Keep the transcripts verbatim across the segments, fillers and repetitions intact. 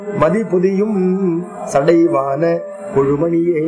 மதி புதியும் சடைவான கொழுமணியே.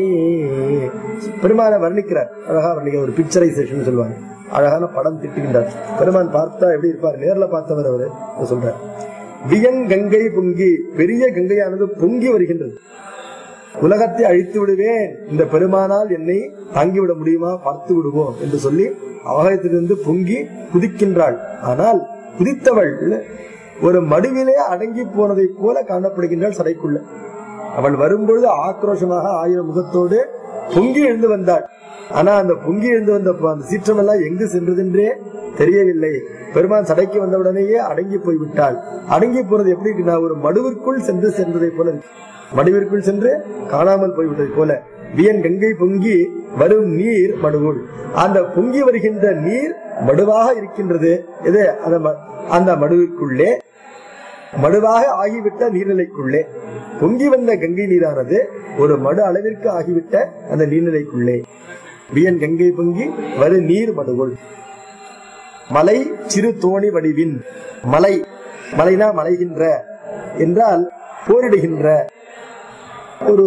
பெருமானை வர்ணிக்கிறார், அழகா வர்ணிக்கிறார். ஒரு பிக்சரைசேஷன் சொல்லுவாங்க, அழகான படம் திட்டுகின்றார். பெருமான் பார்த்தா எப்படி இருப்பார், நேர்ல பார்த்தவர் அவரு சொல்றார். வியன் கங்கை பொங்கி, பெரிய கங்கையானது பொங்கி வருகின்றது. உலகத்தை அழித்து விடுவேன், இந்த பெருமானால் என்னை தாங்கிவிட முடியுமா, பார்த்து விடுவோம் என்று சொல்லி ஆகாயத்திலிருந்து பொங்கி குதிக்கின்றாள். ஆனால் குதித்தவள் ஒரு மடுவிலே அடங்கி போனதை போல காணப்படுகின்றாள் சடைக்குள்ள. அவள் வரும்பொழுது ஆக்ரோஷமாக ஆயிரம் முகத்தோடு பொங்கி எழுந்து வந்தாள். ஆனா அந்த பொங்கி எழுந்து வந்த அந்த சீற்றம் எல்லாம் எங்கு சென்றதென்றே தெரியவில்லை. பெருமான் சடைக்கு வந்தவுடனேயே அடங்கி போய்விட்டாள். அடங்கி போறது எப்படி இருக்குன்னா, ஒரு மடுவிற்குள் சென்று சென்றதை போல இருக்கு. மடுவிற்குள் சென்று காணாமல் போய்விட்டதை போல. வியன் கங்கை பொங்கி வரும் நீர் மடுவுள், அந்த பொங்கி வருகின்ற நீர் மடுவாக இருக்கின்றது. இது அந்த மடுவிற்குள்ளே, மடுவாக ஆகிவிட்ட நீர்நிலைக்குள்ளே பொங்கி வந்த கங்கை நீரானது ஒரு மடு அளவிற்கு ஆகிவிட்ட அந்த நீர்நிலைக்குள்ளே. வியன் கங்கை பொங்கி வரு நீர் மடுவுள். மலை சிறு தோணி வடிவின், மலை மலைனா மலைகின்ற என்றால் போரிடுகின்ற ஒரு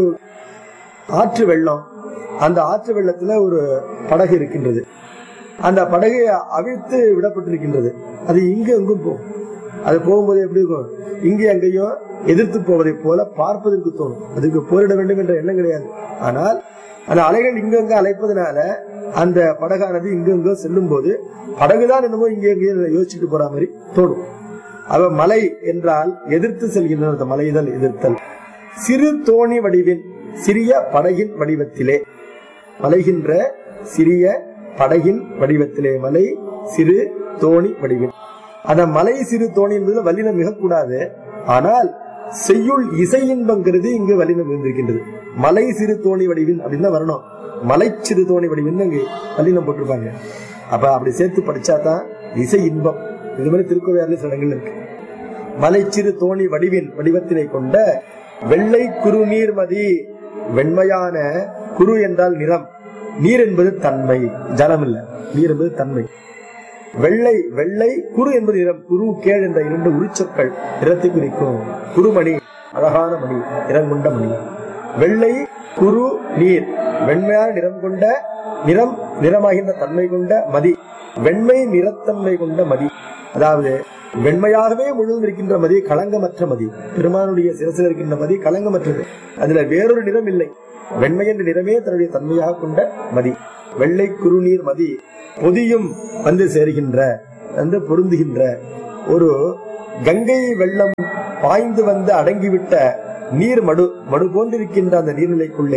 ஆற்று வெள்ளம். அந்த ஆற்று வெள்ளத்துல ஒரு படகு இருக்கின்றது. அந்த படகு அவிழ்த்து விடப்பட்டிருக்கின்றது. அது இங்கு அங்கும் போகும். அது போகும்போது எப்படி இருக்கும், இங்கே அங்கேயும் எதிர்த்து போவதை போல பார்ப்பதற்கு தோணும். அதுக்கு போரிட வேண்டும் என்ற எண்ணம் கிடையாது. ஆனால் அந்த அலைகள் இங்கங்க அலைப்பதனால அந்த படகானது இங்கங்க செல்லும் போது படகுதான் என்னமோ இங்கே எங்கேயும் யோசிச்சுட்டு போற மாதிரி தோணும். அவ மலை என்றால் எதிர்த்து செல்கின்ற அந்த மலைதல், எதிர்த்தல். சிறு தோணி வடிவின், சிறிய படகின் வடிவத்திலே, மலைகின்ற சிறிய படகின் வடிவத்திலே, மலை சிறு தோணி வடிவின். அந்த மலை சிறு தோணி என்பது வல்லினம் மிக கூடாது. ஆனால் செய்யுள் இசை இன்பங்கிறது இங்கு வல்லினம் இருந்திருக்கின்றது. மலை சிறு தோணி வடிவின் அப்படின்னு தான் வரணும். மலை சிறு தோணி வடிவின் அங்கு வல்லினம் போட்டிருப்பாங்க. அப்ப அப்படி சேர்த்து படிச்சாதான் இசை இன்பம். இது மாதிரி திருக்கோவையாரில் சில இடங்கள் இருக்கு. மலை சிறு தோணி வடிவின் வடிவத்தினை கொண்ட வெள்ளை குறு நீர் மதி, வெண்மையான குரு என்றால் நிறம், நீர் என்பது தன்மை, ஜலம் இல்ல, நீர் என்பது தன்மை. வெள்ளை வெள்ளை குரு என்பது நிறம், குரு கேள் என்ற இரண்டு உரிச்சொற்கள் நிறத்தை குறிக்கும். குருமணி அழகான மணி, நிறம் கொண்ட மணி. வெள்ளை குரு நீர், வெண்மையான நிறம் கொண்ட, நிறம் நிறமாகின்ற தன்மை கொண்ட மதி, வெண்மை நிறத்தன்மை கொண்ட மதி. அதாவது வெண்மையாகவே முழுவதும் இருக்கின்ற மதி, களங்கமற்ற மதி. பெருமானுடைய சிரசில் இருக்கின்ற மதி களங்கமற்றது. அதுல வேறொரு நிறம் இல்லை. வெண்மை என்ற நிறமே தன்னுடைய தன்மையாக கொண்ட மதி. வெள்ளை குறுநீர் மதி பொதியும் வந்து சேருகின்ற, வந்து பொருந்துகின்ற ஒரு கங்கை வெள்ளம் பாய்ந்து வந்து அடங்கிவிட்ட நீர் மடு, மடு போன்றிருக்கின்ற அந்த நீர்நிலைக்குள்ளே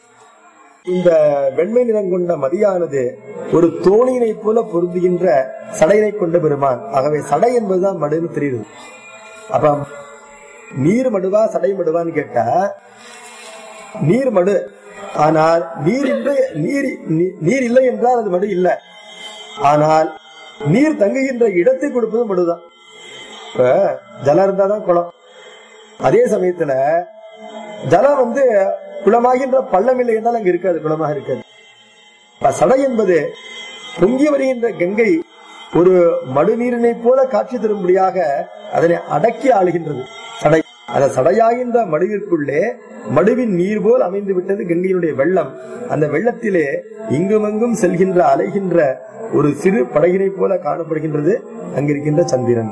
இந்த வெண்மை நிறம் கொண்ட மதியானது ஒரு தோணியினை போல பொருந்துகின்ற சடையினை கொண்ட பெருமான். ஆகவே சடை என்பதுதான் மடுன்னு தெரியுது. அப்ப நீர் மடுவா சடை மடுவான்னு கேட்டா நீர் மடு. ஆனால் நீர் இல்லை, நீர் நீர் இல்லை என்றால் அது மடு இல்லை. ஆனால் நீர் தங்குகின்ற இடத்தை கொடுப்பது மடுதான். இப்ப ஜலம் இருந்தாதான் குளம். அதே சமயத்துல ஜலம் வந்து குளமாகின்ற பள்ளம் இல்லை என்றால் அங்க இருக்காது, குளமாக இருக்காது. சடை என்பது பொங்கி வருகின்ற கங்கை ஒரு மடுநீரினை போல காட்சி தரும்படியாக அதனை அடக்கி ஆளுகின்றது சடை. அந்த சடையாகின்ற மடுவிற்குள்ளே மடுவின் நீர் போல் அமைந்து விட்டது கங்கையினுடைய வெள்ளம். அந்த வெள்ளத்திலே இங்குமங்கும் செல்கின்ற அலைகின்ற ஒரு சிறு படகினை போல காணப்படுகின்றது அங்கிருக்கின்ற சந்திரன்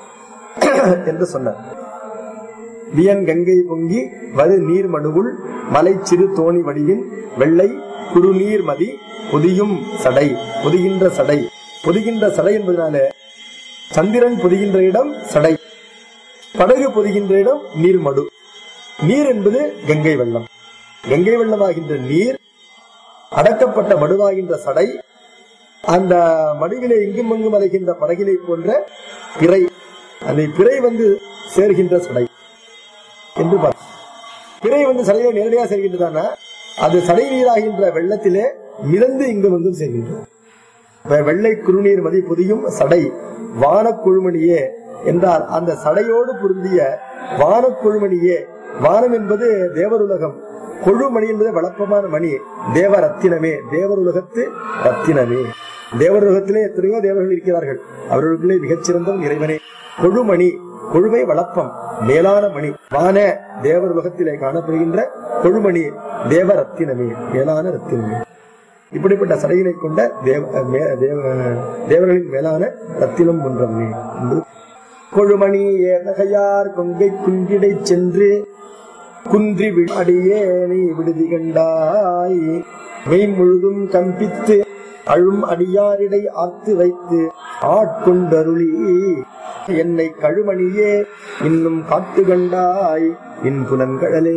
என்று சொன்னார். வியன் கங்கை பொங்கி வரு நீர் மடுவுள், மலை சிறு தோணி வடிவின், வெள்ளை குறுநீர் மதி பொதியும் சடை. பொதிகின்ற சடை, பொதிகின்ற சடை என்பதனால சந்திரன் பொதிகின்ற இடம் சடை, படகு பொதிகின்ற இடம் நீர் மடு. நீர் என்பது கங்கை வெள்ளம். கங்கை வெள்ளமாகின்ற நீர், அடக்கப்பட்ட மடுவாகின்ற சடை, அந்த மடுவிலே இங்கும் அங்கும் அலைகின்ற படகினை போன்ற பிறை, அந்த பிறை வந்து சேர்கின்ற சடை என்று பார்த்து, பிறை வந்து சடையில நேரடியாக சேர்கின்றதானா அது சடை நீராகின்ற வெள்ளத்திலே மிதந்து இங்கும் அங்கும் சேர்கின்றது. வெள்ளை குறுநீர் மதி பொதியும் சடை வான குழுமணியே என்றால் அந்த சடையோடு பொருந்திய வான குழுமணியே. வானம் என்பது தேவருலகம், கொழுமணி என்பது வளப்பமான மணி, தேவ ரத்தினமே, தேவருலகத்து ரத்தினமே. தேவருலகத்திலே எத்தனையோ தேவர்கள் இருக்கிறார்கள், அவர்களுக்குள்ளே மிகச்சிறந்தவன் இறைவனே. கொழுமணி, கொழுமை வளப்பம், மேலான மணி, வான தேவர் உலகத்திலே காணப்படுகின்ற கொழுமணி, தேவ ரத்தினமே, மேலான ரத்தினமே. இப்படிப்பட்ட சடையினை கொண்ட தேவ தேவர்களின் மேலான ரத்தினம் போன்றவனே என்று கொழுமணி ஏனகையார் கொங்கை குஞ்சிடை சென்று குன்றி அடியேனை விடுதி கண்டாய், மெய் முழுதும் கம்பித்து அழும் அடியாரிடை ஆத்து வைத்து ஆட்கொண்டருளி, என்னை கழுமணியே இன்னும் காட்டு கண்டாய் இன் புலன்கடலே.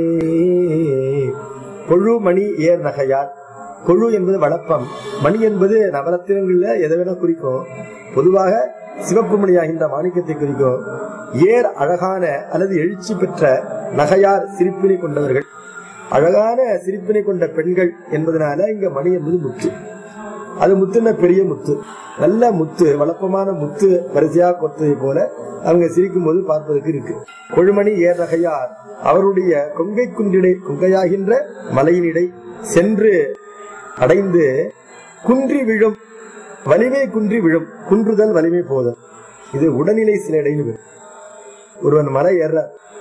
கொழுமணி ஏர் நகையார். கொழு என்பது வளப்பம், மணி என்பது நவரத்தினங்கள்ல எதை வேணா குறிக்கும். பொதுவாக சிவப்பு மணியாகின்ற மாணிக்கத்தை குறிக்கும். ஏர் அழகான அல்லது எழுச்சி பெற்ற, நகையார் சிரிப்பினை கொண்டவர்கள், அழகான சிரிப்பினை கொண்ட பெண்கள் என்பதனால இங்க மணி என்பது முத்து. அது முத்துன பெரிய முத்து, நல்ல முத்து, வளப்பமான முத்து வரிசையா கொத்ததை போல அவங்க சிரிக்கும் போது பார்ப்பதற்கு இருக்கு. கொழுமணி ஏர் நகையார் அவருடைய கொங்கை குன்றிடை, கொங்கையாகின்ற மலையினிடை சென்று அடைந்து குன்றி விழும், வலிமை குன்றி விழும், குன்றுதல் வலிமை போதல். இது உடல்நிலை சிலைடைன்னு. ஒருவன் மலை ஏற,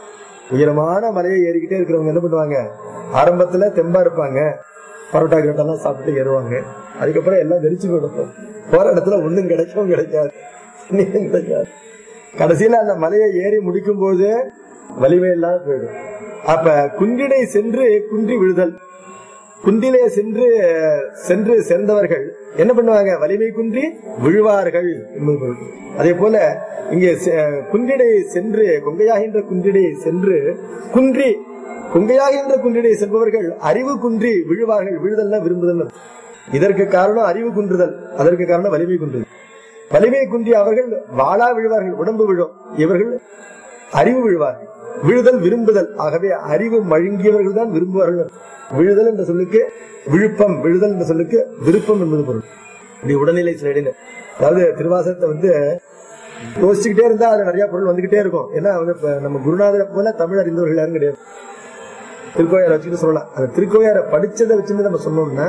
உயரமான மலையை ஏறிக்கிட்டே இருக்கிறவங்க என்ன பண்ணுவாங்க, ஆரம்பத்துல தெம்பா இருப்பாங்க, பரோட்டா கிரோட்டெல்லாம் சாப்பிட்டு ஏறுவாங்க. அதுக்கப்புறம் எல்லாம் வெறிச்சு போயிடும். போற இடத்துல ஒண்ணும் கிடைக்கவும் கிடைக்காது, கிடைக்காது. கடைசியில அந்த மலையை ஏறி முடிக்கும் போது வலிமை எல்லாம் போயிடும். அப்ப குன்றிடை சென்று குன்றி விழுதல், குன்றிலே சென்று சென்று சேர்ந்தவர்கள் என்ன பண்ணுவாங்க, வலிமை குன்றி விழுவார்கள் என்பது. அதே போல இங்கே குன்றிடை சென்று, கொங்கையாகின்ற குன்றிடை சென்று குன்றி, கொங்கையாகின்ற குன்றிடை செல்பவர்கள் அறிவு குன்றி விழுவார்கள். விழுதல்ல விரும்புதல். இதற்கு காரணம் அறிவு குன்றுதல், அதற்கு காரணம் வலிமை குன்றுதல். வலிமை குன்றி அவர்கள் வாளா விழுவார்கள், உடம்பு விழும். இவர்கள் அறிவு விழுவார்கள். விழுதல் விரும்புதல். ஆகவே அறிவு மழுங்கியவர்கள் தான் விரும்புவார்கள். விழுதல் என்ற சொல்லுக்கு விழுப்பம், விழுதல் என்ற சொல்லுக்கு விருப்பம் என்பது பொருள். இப்படி உடல்நிலை சிலைன்னு, அதாவது திருவாசகத்தை வந்து யோசிச்சுக்கிட்டே இருந்தா அதுல நிறைய பொருள் வந்துகிட்டே இருக்கும். ஏன்னா நம்ம குருநாதரை போல தமிழ் அறிந்தவர்கள் யாரும் கிடையாது. திருக்கோயாரை வச்சுட்டு சொல்லலாம். அந்த திருக்கோயாரை படிச்சதை வச்சுட்டு நம்ம சொன்னோம்னா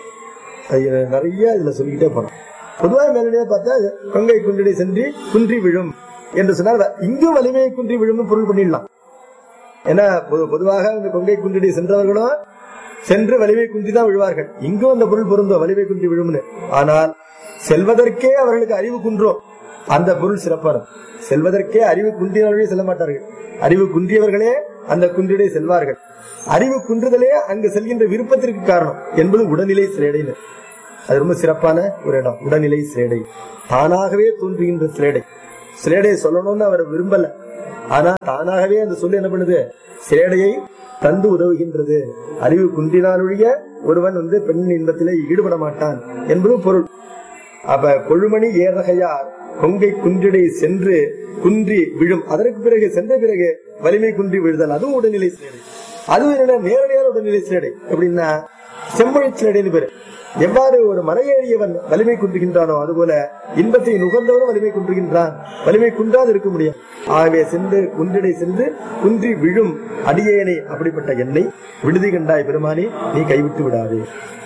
அது நிறைய இதுல சொல்லிக்கிட்டே போறோம். பொதுவாக மேலே பார்த்தா கொங்கை குன்றிடை சென்று குன்றி விழும் என்று சொன்னால் இங்கும் வலிமையை குன்றி விழும் பொருள் பண்ணிடலாம். ஏன்னா பொதுவாக இந்த கொங்கை குன்றிடை சென்றவர்களும் சென்று வலிமை குன்றி தான் விழுவார்கள். இங்கும் அந்த பொருள் பொருந்தும், வலிமை குன்றி விழும்னு. ஆனால் செல்வதற்கே அவர்களுக்கு அறிவு குன்றும், அந்த பொருள் சிறப்பான. செல்வதற்கே அறிவு குன்றியவர்களே செல்ல மாட்டார்கள், அறிவு குன்றியவர்களே அந்த குன்றிடை செல்வார்கள். அறிவு குன்றுதலே அங்கு செல்கின்ற விருப்பத்திற்கு காரணம் என்பது உடல்நிலை சிலேடை. அது ரொம்ப சிறப்பான ஒரு இடம். உடல்நிலை சிலேடை தானாகவே தோன்றுகின்ற சிலேடை. சிலேடையை சொல்லணும்னு அவர் விரும்பல, ஆனா தானாகவே அந்த சொல்லு என்ன பண்ணுது, சிலேடையை தந்து உதவுகின்றது. அறிவு குன்றினாலுடைய ஒருவன் வந்து பெண்ணின் இன்பத்திலே ஈடுபட மாட்டான் என்பது பொருள். அப்ப கொழுமணி ஏறகையார் கொங்கை குன்றிடை சென்று குன்றி விழும். அதற்கு பிறகு சென்ற பிறகு வலிமை குன்றி விழுதல், அதுவும் உடல்நிலை சிலேடை. அதுவும் என்ன, நேரடியான உடல்நிலை சிலேடை. எப்படின்னா செம்மொழி சிலேடைன்னு பேரு. எவ்வாறு ஒரு மலையேறியவன் வலிமை குன்றுகின்றானோ அதுபோல இன்பத்தை நுகர்ந்தவனும் வலிமை குன்றுகின்றான். வலிமை குன்றாது இருக்க முடியும். ஆகவே சென்று குன்றிடை சென்று குன்றி விழும் அடியேனை, அப்படிப்பட்ட என்னை விடுதி கண்டாய் பெருமானே, நீ கைவிட்டு விடாதே.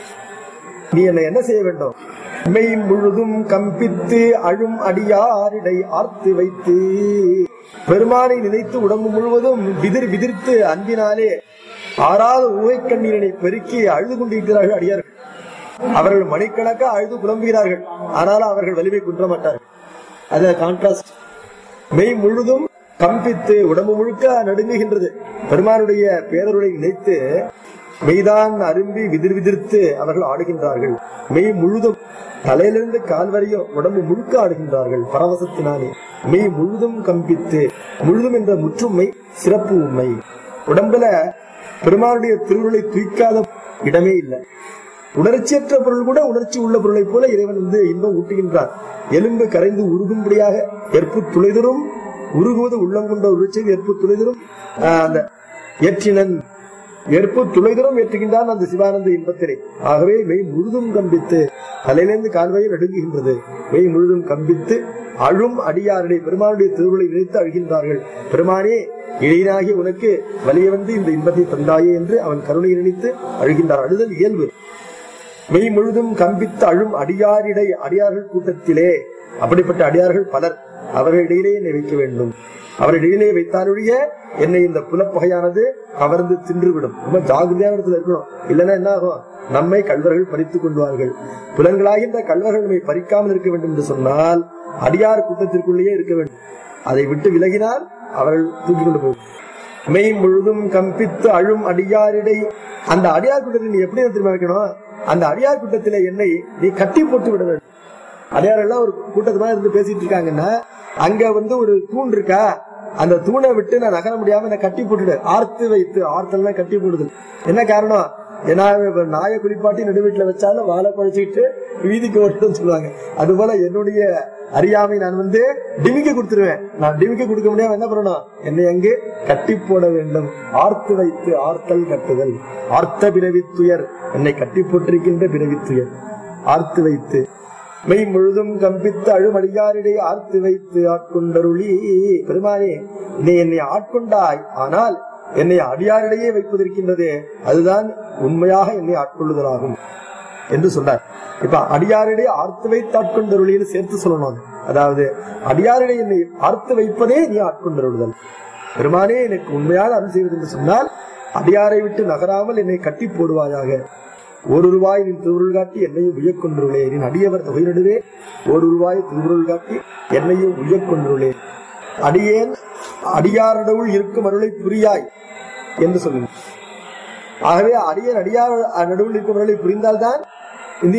நீ என்னை என்ன செய்ய வேண்டும், மெய் முழுதும் கம்பித்து அழும் அடியாரிடை ஆர்த்து வைத்து. பெருமானை நினைத்து உடம்பு முழுவதும் விதிர் விதிர்த்து அன்பினாலே ஆறாத ஊவை கண்ணீரனை பெருக்கி அழுது கொண்டிருக்கிறார்கள் அடியார்கள். அவர்கள் மணிக்கணக்கா அழுது புலம்புகிறார்கள், ஆனாலும் அவர்கள் வலிமை குன்ற மாட்டார்கள். அது கான்ட்ராஸ்ட். மெய் முழுதும் கம்பித்து உடம்பு முழுக்க நடுங்குகின்றது. பெருமானுடைய பேரருளை நினைத்து மெய்தான் அரும்பி விதிர் விதிர்த்து அவர்கள் ஆடுகின்றார்கள். மெய் முழுதும் தலையிலிருந்து கால் வரையும் உடம்பு முழுக்க ஆடுகின்றார்கள் பரவசத்தினாலே. மெய் முழுதும் கம்பித்து, முழுதும் என்ற முற்றுமை சிறப்பு உண்மை. உடம்புல பெருமானுடைய திருவுருளை தூக்காத இடமே இல்லை. உணர்ச்சியற்ற பொருள் கூட உணர்ச்சி உள்ள பொருளை போல இறைவன் வந்து இன்பம் ஊட்டுகின்றான். எலும்பு கரைந்து உருகும்படியாக ஏற்பு துளைதரும் உருகுவது உள்ளம் கொண்ட உருச்சை ஏற்பு துளைதரும் அந்த ஏற்றினன் ஏற்பு துளைதரும் ஏற்றுகின்றான் அந்த சிவானந்த இன்பத்தினை. ஆகவே மெய் முழுதும் கம்பித்து தலையிலிருந்து கால்வாயை நடுங்குகின்றது. மெய் முழுதும் கம்பித்து அழும் அடியாருடைய பெருமானுடைய திருவுருளை நினைத்து அழுகின்றார்கள். பெருமானே, இளையனாகி உனக்கு வலிய வந்து இந்த இன்பத்தை தந்தாயே என்று அவன் கருணையை நினைத்து அழுகின்றார். அழுதல் இயல்பு. மெய் முழுதும் கம்பித்து அழும் அடியாரிடை, அடியார்கள் கூட்டத்திலே அப்படிப்பட்ட அடியார்கள் பலர், அவர்களிடையிலே என்னை வைக்க வேண்டும். அவரை இடையிலே வைத்தாலுடைய என்னை இந்த புலப்பகையானது கவர்ந்து தின்றுவிடும். ரொம்ப ஜாகிரதையான இடத்துல இருக்கணும். இல்லைன்னா என்ன ஆகும்? நம்மை கல்வர்கள் பறித்துக் கொள்வார்கள். புலன்களாகின்ற கல்வர்கள் நம்மை பறிக்காமல் இருக்க வேண்டும் என்று சொன்னால் அடியார் கூட்டத்திற்குள்ளேயே இருக்க வேண்டும். அதை விட்டு விலகினால் அவர்கள் தூக்கிக் கொண்டு போகும். மெய் முழுதும் கம்பித்து அழும் அடியாரிடை, அந்த அடியார் கூட்டத்தில் நீ எப்படி திரும்ப வைக்கணும்? அந்த அடியார் கூட்டத்திலே என்னை நீ கட்டி போட்டு விட வேண்டும். அடியார் எல்லாம் ஒரு கூட்டத்துமா இருந்து பேசிட்டு இருக்காங்கன்னா அங்க வந்து ஒரு தூண் இருக்கா, அந்த தூணை விட்டு நான் நகர முடியாம என்ன கட்டி போட்டுடு. ஆர்த்து வைத்து, ஆர்த்தெல்லாம் கட்டி போடுது. என்ன காரணம்? ஏன்னா நாய குளிப்பாட்டி நடு வீட்டுல வச்சாலும் வாழை குழைச்சிட்டு வீதிக்கு ஓட்டுன்னு சொல்லுவாங்க. அது போல என்னுடைய அறியாமை நான் வந்து டிமிக்க கொடுத்துருவேன். நான் டிமிக்க கொடுக்க முடியாம என்ன பண்ணணும்? என்னை அங்கு கட்டி போட வேண்டும். ஆர்த்து வைத்து, ஆர்த்தல் கட்டுதல், ஆர்த்த பிறவித்துயர், என்னை கட்டி போட்டிருக்கின்ற பிறவித்துயர். ஆர்த்து வைத்து மெய் முழுதும் கம்பித்து அழுமடியாரிடை ஆர்த்து வைத்து ஆட்கொண்டருளி. பெருமானே, நீ என்னை ஆட்கொண்டாய், ஆனால் என்னை அடியாரிடையே வைப்பதற்கின்றதே அதுதான் உண்மையாக என்னை ஆட்கொள்ளுதலாகும் என்று சொன்னார். இப்ப அடியாரிடையே ஆர்த்து வைத்து ஆட்கொண்டருளின்னு சேர்த்து சொல்லணும். அதாவது அடியாரிடையே என்னை ஆர்த்து வைப்பதே நீ ஆட்கொண்டருளுதல். பெருமானே, எனக்கு உண்மையான அருள் செய்வது என்று சொன்னால் அடியாரை விட்டு நகராமல் என்னை கட்டி போடுவாயாக. ஒரு ரூபாய் நின் திருவுருள் காட்டி என்னையும் உயக்கொன்றுள்ளே. நின் அடியவர் தொகை நடுவே ஒரு ரூபாய் திருவுருள் காட்டி என்னையும் உயக்கொன்றுள்ளே. அடியேன் அடியாரடவுள் இருக்கும் அருளை புரியாய் என்று சொல்லுங்க. ஆகவே அடியன் அடியார் நடுவில் இருக்கும் அருளை புரிந்தால்தான் இந்த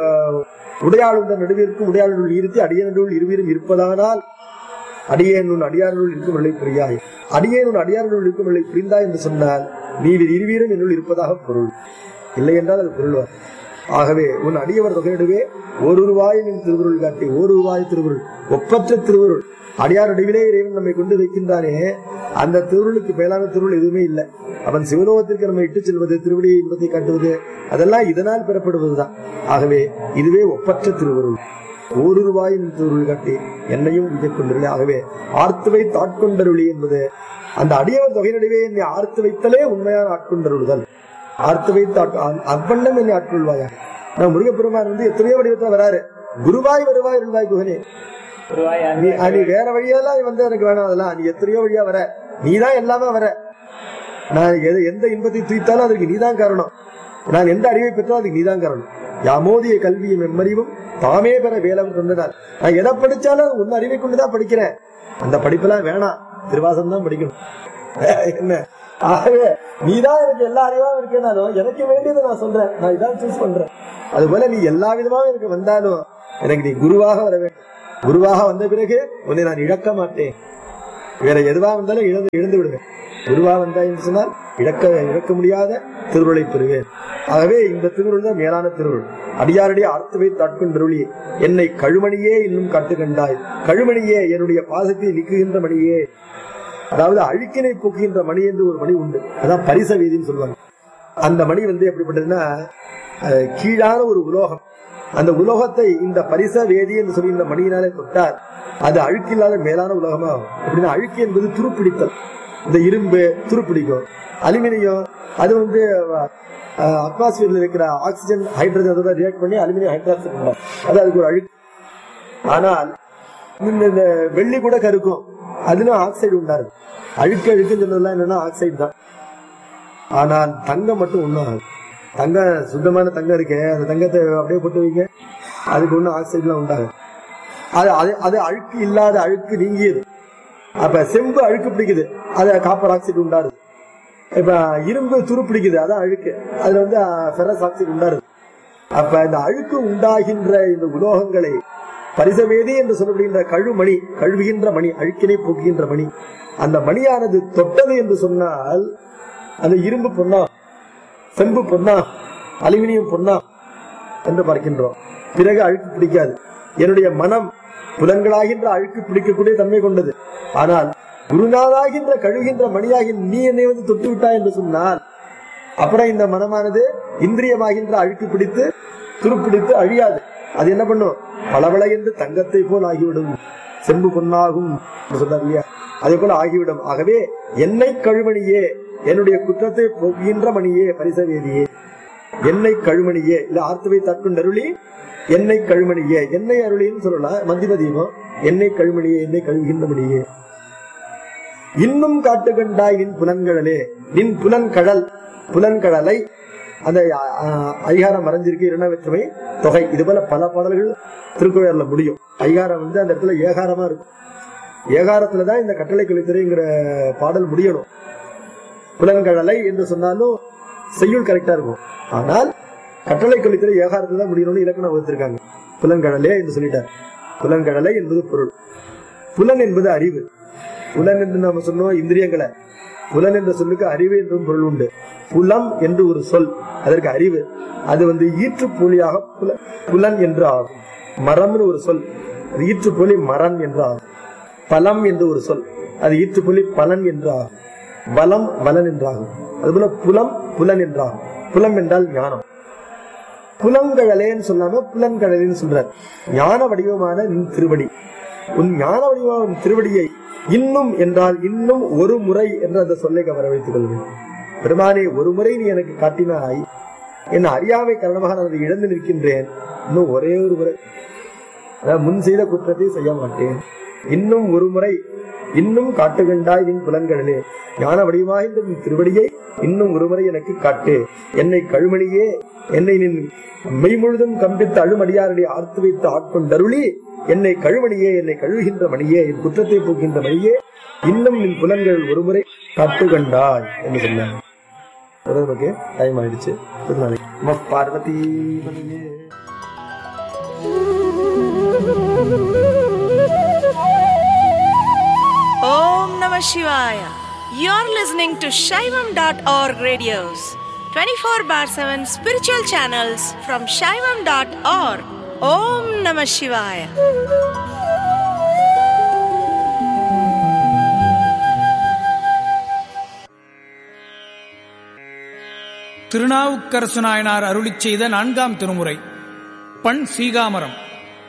உடையாளுடைய நடுவிற்கும் உடையாளுள் இருத்தி அடிய நடுவில் இருவரும் இருப்பதானால் அடியேன் உன் அடியாருள் இருக்கும் அருளை புரியாய். அடியேன் உன் அடியாருள் இருக்கும் அருளை புரிந்தாய் என்று சொன்னால் நீ இருவரும் என்னுள் இருப்பதாக பொருள். இல்லை என்றால் அது பொருள். ஆகவே உன் அடியவர் தொகையிடுவே ஒரு ரூபாய் நின் திருவுருள் காட்டி, ஒரு ரூபாய் திருவுருள், ஒப்பற்ற திருவுருள். அடியார் நடுவிலே இறைவன் நம்மை கொண்டு வைக்கின்றானே, அந்த திருவுருளுக்கு மேலான திருவுருள் எதுவுமே இல்லை. அவன் சிவலோகத்திற்கு நம்மை இட்டு செல்வது, திருவடியை இன்பத்தை காட்டுவது, அதெல்லாம் இதனால் பெறப்படுவதுதான். ஆகவே இதுவே ஒப்பற்ற திருவுருள். ஒரு ரூபாய் நின் திருவுருள் காட்டி என்னையும் உயர்கொண்டருளே. ஆகவே ஆர்த்து வைத்து ஆட்கொண்டருளி என்பது அந்த அடியவர் தொகை நடுவே என்னை ஆர்த்து வைத்தலே உண்மையான ஆட்கொண்டருளுதல். ஆர்த்து வைத்து அவ்வண்ணம் என்னை ஆட்கொள்வாயா. நான் முருகப்பெருமான் வந்து எத்தனையோ வடிவத்துல வராரு. குருவாய் வருவாய் அருள்வாய் குகனே, நீ வேற வழியெல்லாம் வந்து எனக்கு வேணாம். அதெல்லாம் நீ எத்தனையோ வழியா வர, நீதான் எல்லாமே வர. நான் எந்த இன்பத்தை தூய்த்தாலும் அதுக்கு நீதான் காரணம். நான் எந்த அறிவை பெற்றாலும் அதுக்கு நீதான் காரணம். யாமோதிய கல்வியும் எம்மறிவும் தாமே பெற வேலம் கொண்டனால் நான் எதை படிச்சாலும் உன் அறிவை கொண்டுதான் படிக்கிறேன். அந்த படிப்பெல்லாம் வேணாம், திருவாசம் தான் படிக்கணும். என்ன? ஆகவே நீதான் எனக்கு எல்லா அறிவாவும் இருக்கேனாலும் எனக்கு வேண்டியதை நான் சொல்றேன், நான் இதான் சூஸ் பண்றேன். அது போல நீ எல்லா விதமாவும் எனக்கு வந்தாலும் எனக்கு நீ குருவாக வர வேண்டும். குருவாக வந்த பிறகு உன்னை நான் இழக்க மாட்டேன். வேற எதுவா வந்தாலும் இழந்து இழந்து விடுவேன். குருவா வந்தா என்று சொன்னால் இழக்க இழக்க முடியாத திருவுருளை பெறுவேன். ஆகவே இந்த திருவுருள் தான் மேலான திருவுருள். அடியாருடைய ஆர்த்து வைத்து ஆட்கொண்டருளி என்னை கழுமணியே இன்னும் காட்டு கண்டாய். கழுமணியே, என்னுடைய பாசத்தை நீக்குகின்ற மணியே. அதாவது அழுக்கினை போக்குகின்ற மணி என்று ஒரு மணி உண்டு, அதான் பரிச வீதின்னு சொல்லுவாங்க. அந்த மணி வந்து எப்படிப்பட்டதுன்னா கீழான ஒரு உலோகம். அந்த உலோகத்தை இந்த பரிச வேதி என்று சொல்லி இந்த மணியினாலே தொட்டார் அது அழுக்கில்லாத மேலான உலோகமா. எப்படின்னா அழுக்கு என்பது துருப்பிடித்தல். இந்த இரும்பு துருப்பிடிக்கும், அலுமினியம் அது வந்து அட்மாஸ்பியர்ல இருக்கிற ஆக்சிஜன் ஹைட்ரஜன் அதோட ரியாக்ட் பண்ணி அலுமினியம் ஹைட்ராக்சைடு உண்டாகும், அது அதுக்கு ஒரு அழுக்கு. ஆனால் இந்த வெள்ளி கூட கருக்கும், அதுல ஆக்சைடு உண்டாரு. அழுக்கு அழுக்குன்னு சொன்னதெல்லாம் என்னன்னா ஆக்சைடு தான். ஆனால் தங்கம் மட்டும் ஒண்ணும் ஆகும். தங்கம் சுத்தமான தங்கம் இருக்கே, அந்த தங்கத்தை அப்படியே போட்டு வைங்க, அதுக்கு ஒன்றும் ஆக்சைடு எல்லாம் உண்டாகும். அது அது அழுக்கு இல்லாத, அழுக்கு நீங்கியது. அப்ப செம்பு அழுக்கு பிடிக்குது, அது காப்பர் ஆக்சைடு உண்டாருது. இப்ப இரும்பு துரு பிடிக்குது, அதான் அழுக்கு, அதுல வந்து ஃபெரஸ் ஆக்சைடு உண்டாருது. அப்ப இந்த அழுக்கு உண்டாகின்ற இந்த உலோகங்களை பரிசவேதி என்று சொல்லப்படுகின்ற கழுமணி, கழுவுகின்ற மணி, அழுக்கினை போக்குகின்ற மணி, அந்த மணியானது தொட்டது என்று சொன்னால் அந்த இரும்பு பொன்னா, செம்பு பொன்னா, அலுமினியம் பொன்னா என்று பார்க்கின்றோம். பிறகு அழுக்கு பிடிக்காது. என்னுடைய மனம் புலன்களாகின்ற அழுக்கு பிடிக்கக்கூடிய தன்மை கொண்டது. ஆனால் குருநாதாகின்ற கழுகின்ற மணியாகி நீ என்னை வந்து தொட்டு விட்டாய் என்று சொன்னால் அப்புறம் இந்த மனமானது இந்திரியமாகின்ற அழுக்கு பிடித்து துருப்பிடித்து அழியாது. அது என்ன பண்ணும்? பளபள என்று தங்கத்தை போல் ஆகிவிடும், செம்பு பொன்னாகும் சொல்றாரு இல்லையா, அதே போல ஆகிவிடும். ஆகவே என்னை கழுமணியே, என்னுடைய குற்றத்தை போக்குகின்ற மணியே, பரிசவேதியே, என்னை கழுமணியே, இல்ல ஆர்த்துவை தற்கொண்டருளி என்னை கழுமணியே, என்னை அருளின்னு சொல்லலாம். மந்திபதீபம் என்னை கழுமணியே, என்னை கழுவுகின்ற மணியே. இன்னும் காட்டுகண்டாய் நின் புலன்கடலே, நின் புலன்கடல், புலன்கடலை அந்த ஐகாரம் மறைஞ்சிருக்கு, இரண்டா வேற்றுமை தொகை. இது போல பல பாடல்கள் திருக்குறள்ல முடியும். ஐகாரம் வந்து அந்த இடத்துல ஏகாரமா இருக்கும். ஏகாரத்துலதான் இந்த கட்டளை கலித்துறைங்கிற பாடல் முடியணும். புலன்கடலை என்று சொன்னாலும் செய்யுள் கரெக்டா இருக்கும். ஆனால் கட்டளை கலித்துறை ஏகாரத்துல தான் முடியணும்னு இலக்கணம் வகுத்திருக்காங்க. புலன்கடலே என்று சொல்லிட்டார். புலன்கடலை என்பது பொருள். புலன் என்பது அறிவு. புலன் என்று நாம சொன்னோம் இந்திரியங்களை. புலன் என்ற சொல்லுக்கு அறிவு என்றும் பொருள் உண்டு. புலம் என்று ஒரு சொல், அதற்கு அறிவு. அது வந்து ஈற்றுப்பொலியாக புல புலன் என்று ஆகும். மரம்னு ஒரு சொல், அது ஈற்றுப்பொலி மரம் என்று ஆகும். பலம் என்று ஒரு சொல், அது ஈற்றுப்பொலி பலன் என்று ஆகும். பலம் வலன் என்றாகும். அதுபோல புலம் புலன் என்றாகும். புலம் என்றால் ஞானம். புலங்கழலேன்னு சொல்லாம புலன்கழலின்னு சொல்றார். ஞான வடிவமான நின் திருவடி, உன் ஞான வடிவமான திருவடியை இன்னும் என்றால் இன்னும் ஒரு முறை என்று அந்த சொல்லை கவர வைத்துக் கொள்வேன். பெருமானே, ஒரு முறை நீ எனக்கு காட்டினாய், என் அறியாமை காரணமாக நான் அதை இழந்து நிற்கின்றேன். இன்னும் ஒரே ஒரு முறை, அதாவது முன் செய்த குற்றத்தை செய்ய மாட்டேன். இன்னும் ஒரு முறை, இன்னும் காட்டுகண்டாய் நின் புலன்களே, ஞான வடிவாய்ந்த நின் திருவடியை இன்னும் ஒரு முறை எனக்கு காட்டு. என்னை கழுமணியே, என்னை நின் மெய் முழுதும் கம்பித்து அழுமடியாரடி ஆர்த்து வைத்து ஆட்கொண்டருளி, என்னை கழுமணியே, என்னை கழுவுகின்ற மணியே, என் குற்றத்தை போக்கின்ற மணியே, இன்னும் நின் புலன்கள் ஒரு முறை காட்டுகண்டாய் என்று சொன்னாங்க. நமக்கு டைம் ஆயிடுச்சு. Parvati Om Namah Shivaya. You're listening to Shaivam dot org radios, twenty-four bar seven spiritual channels from Shaivam dot org. Om Namah Shivaya. Thirunavukkarasu Nayanar அருளிச் செய்த நான்காம் திருமுறை. பண் சீகாமரம்.